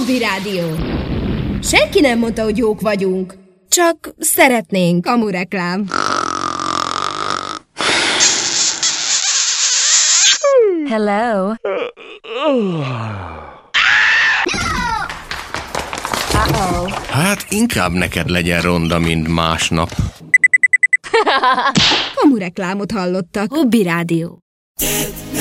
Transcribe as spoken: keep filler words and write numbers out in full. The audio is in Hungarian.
Hobby Rádió. Senki nem mondta, hogy jók vagyunk. Csak szeretnénk. Kamureklám. Hello. Uh-oh. Hát inkább neked legyen ronda, mint másnap. Kamureklámot hallottak. Hobby Rádió.